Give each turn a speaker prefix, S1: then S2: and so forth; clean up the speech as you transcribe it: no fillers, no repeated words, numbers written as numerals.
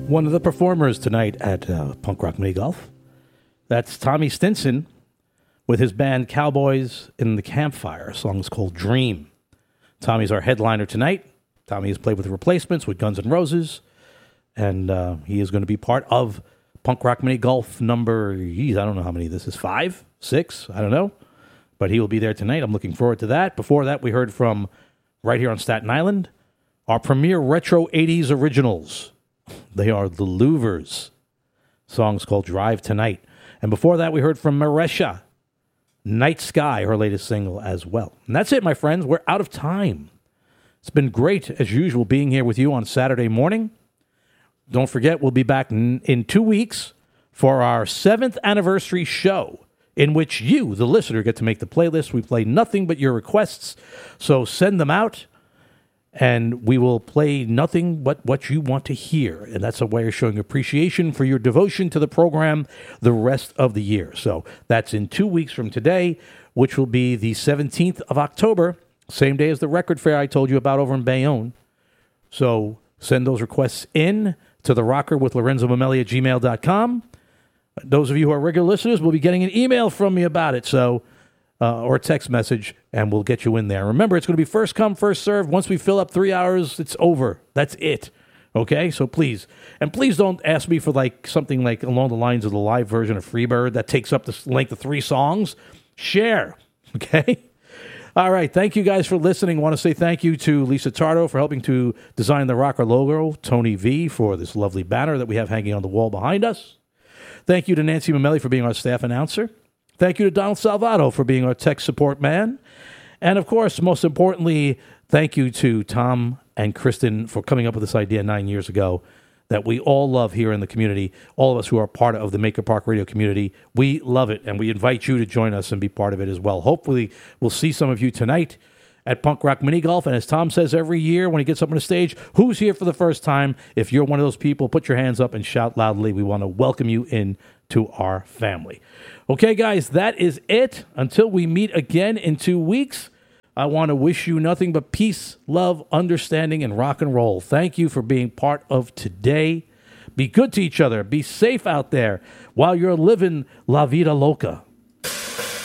S1: One of the performers tonight at Punk Rock Mini Golf, that's Tommy Stinson with his band Cowboys in the Campfire. A song is called Dream. Tommy's our headliner tonight. Tommy has played with the Replacements, with Guns N' Roses, and he is going to be part of Punk Rock Mini Golf number, I don't know how many this is, 5, 6, I don't know. But he will be there tonight. I'm looking forward to that. Before that, we heard from, right here on Staten Island, our premier retro 80s originals. They are the Louvers. Song's called Drive Tonight. And before that, we heard from Maresha, Night Sky, her latest single as well. And that's it, my friends. We're out of time. It's been great, as usual, being here with you on Saturday morning. Don't forget, we'll be back in 2 weeks for our 7th anniversary show, in which you, the listener, get to make the playlist. We play nothing but your requests, so send them out, and we will play nothing but what you want to hear. And that's a way of showing appreciation for your devotion to the program the rest of the year. So that's in 2 weeks from today, which will be the 17th of October, same day as the record fair I told you about over in Bayonne. So send those requests in to the rocker with Lorenzo Mamelli at gmail.com. Those of you who are regular listeners will be getting an email from me about it, so or a text message, and we'll get you in there. Remember, it's going to be first come, first served. Once we fill up 3 hours, it's over. That's it. Okay? So please. And please don't ask me for something like along the lines of the live version of Freebird that takes up the length of 3 songs. Share. Okay? All right. Thank you guys for listening. I want to say thank you to Lisa Tardo for helping to design the rocker logo, Tony V for this lovely banner that we have hanging on the wall behind us. Thank you to Nancy Mamelli for being our staff announcer. Thank you to Donald Salvato for being our tech support man. And, of course, most importantly, thank you to Tom and Kristen for coming up with this idea 9 years ago that we all love here in the community, all of us who are part of the Maker Park Radio community. We love it, and we invite you to join us and be part of it as well. Hopefully, we'll see some of you tonight at Punk Rock Mini Golf. And as Tom says every year when he gets up on the stage, who's here for the first time? If you're one of those people, put your hands up and shout loudly. We want to welcome you in to our family. Okay, guys, that is it. Until we meet again in 2 weeks, I want to wish you nothing but peace, love, understanding, and rock and roll. Thank you for being part of today. Be good to each other. Be safe out there while you're living La Vida Loca.